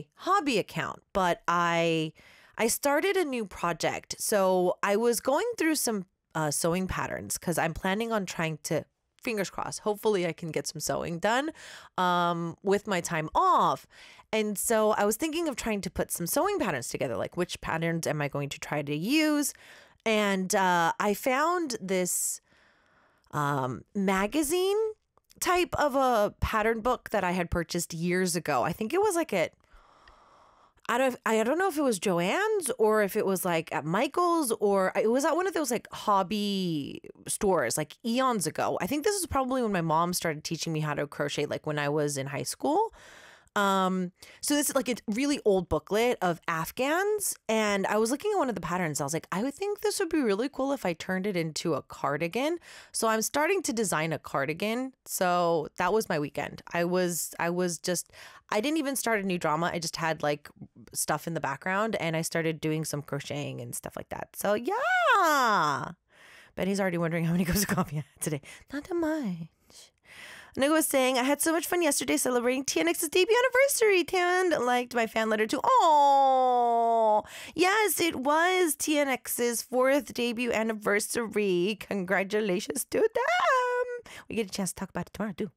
my hobby account, but I started a new project. So I was going through some sewing patterns because I'm planning on trying to, fingers crossed, hopefully I can get some sewing done with my time off. And so I was thinking of trying to put some sewing patterns together, like which patterns am I going to try to use? And I found this magazine type of a pattern book that I had purchased years ago. I think it was like I don't know if it was Joann's or if it was like at Michael's or it was at one of those like hobby stores like eons ago. I think this is probably when my mom started teaching me how to crochet, like when I was in high school. So this is like a really old booklet of Afghans, and I was looking at one of the patterns. I was like, I would think this would be really cool if I turned it into a cardigan. So I'm starting to design a cardigan. So that was my weekend. I didn't even start a new drama. I just had like stuff in the background and I started doing some crocheting and stuff like that. So yeah. Betty's already wondering how many cups of coffee I had today. Not that much. Nigo was saying, I had so much fun yesterday celebrating TNX's debut anniversary. Tan liked my fan letter too. Oh, yes, it was TNX's 4th debut anniversary. Congratulations to them. We get a chance to talk about it tomorrow too.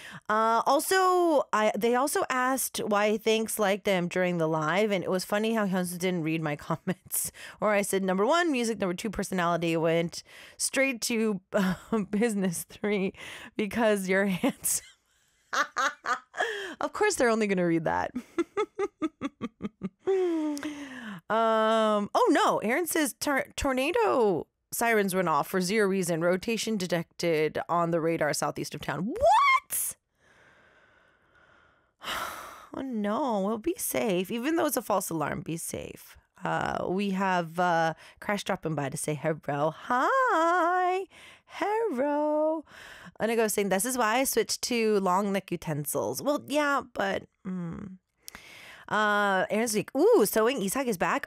They also asked why Thanks liked them during the live, and it was funny how Hyunsu didn't read my comments. Or I said, number 1, music, number 2, personality, went straight to business 3 because you're handsome. Of course, they're only going to read that. Oh no, Aaron says tornado sirens went off for 0 reason. Rotation detected on the radar southeast of town. What? Oh no, well, be safe. Even though it's a false alarm, be safe. We have Crash dropping by to say hello. Hi. Hello. And I go saying, this is why I switched to long neck utensils. Well, yeah, but Aaron's like, ooh, sewing Isak is back.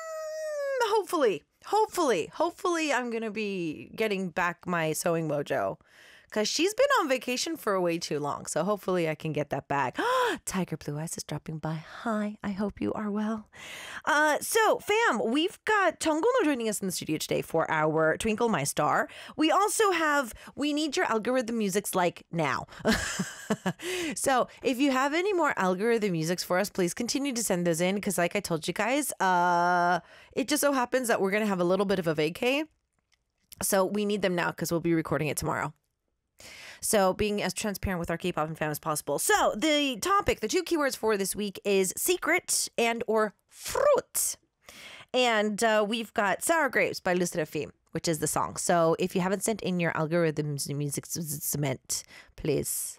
Hopefully I'm going to be getting back my sewing mojo because she's been on vacation for way too long. So hopefully I can get that back. Tiger Blue Eyes is dropping by. Hi, I hope you are well. So fam, we've got Tonggono joining us in the studio today for our Twinkle My Star. We also have We Need Your Algorithm Musics like now. So if you have any more algorithm musics for us, please continue to send those in because like I told you guys, it just so happens that we're going to have a little bit of a vacay. So we need them now because we'll be recording it tomorrow. So being as transparent with our K-pop and fam as possible. So the topic, the 2 keywords for this week is secret and or fruit. And we've got Sour Grapes by Le Sserafim, which is the song. So if you haven't sent in your algorithms music cement, please.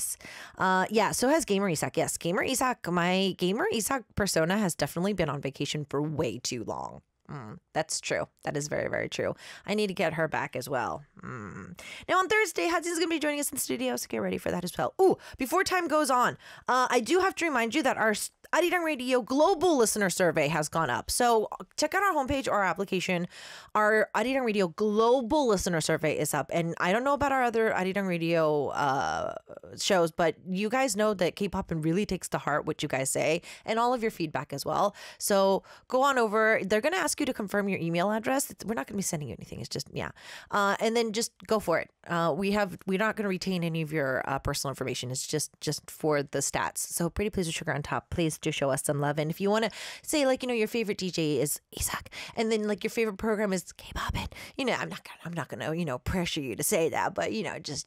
Yeah, so has Gamer Isak. Yes, Gamer Isak, my Gamer Isak persona has definitely been on vacation for way too long. That's true. That is very, very true. I need to get her back as well. Now on Thursday, Hadzi's going to be joining us in the studio, so get ready for that as well. Ooh, before time goes on, I do have to remind you that our Arirang Radio Global Listener Survey has gone up. So check out our homepage or our application. Our Arirang Radio Global Listener Survey is up. And I don't know about our other Arirang Radio shows, but you guys know that K-pop really takes to heart what you guys say and all of your feedback as well. So go on over. They're going to ask you to confirm your email address. We're not going to be sending you anything. It's just, yeah. And then just go for it. We're not going to retain any of your personal information. It's just for the stats. So Pretty Please with Sugar on top. Please do show us some love. And if you want to say like, your favorite DJ is Isak and then like your favorite program is K-pop, and I'm not gonna pressure you to say that, but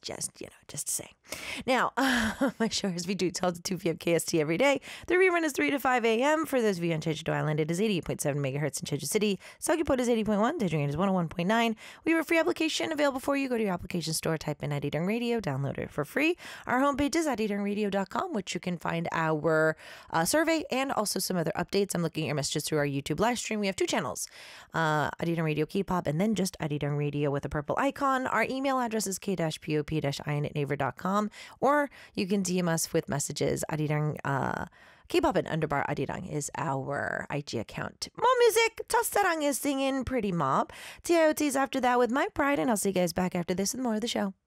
just say. Now, my show is V2 12 to 2 p.m. KST every day. The rerun is 3 to 5 a.m. For those of you on Jeju Island, it is 88.7 megahertz in Jeju City. Seogwipo is 80.1. Daejeon is 101.9. We have a free application available for you. Go to your application store, type in Arirang Radio, download it for free. Our homepage is arirangradio.com, which you can find our survey and also some other updates. I'm looking at your messages through our YouTube live stream. We have 2 channels, Arirang Radio K-pop and then just Arirang Radio with a purple icon. Our email address is k-pop-ion@naver.com, or you can DM us with messages. Arirang K-pop and underbar Arirang is our IG account. More music. 첫사랑 is singing Pretty Mob. TIOT is after that with My Pride, and I'll see you guys back after this with more of the show.